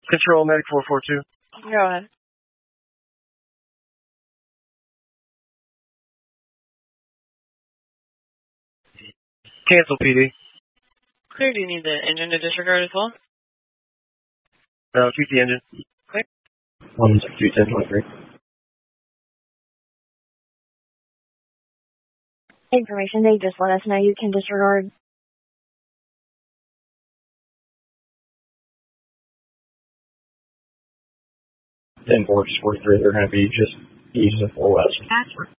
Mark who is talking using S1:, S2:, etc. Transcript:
S1: Control Medic 442.
S2: Go ahead.
S1: Cancel PD.
S2: Clear, do you need the engine to disregard as well?
S1: Keep the engine.
S2: Clear.
S1: 162-1023.
S3: Information, they just let us know you can disregard.
S1: 10-4, 43, they're going to be just east of 4 west.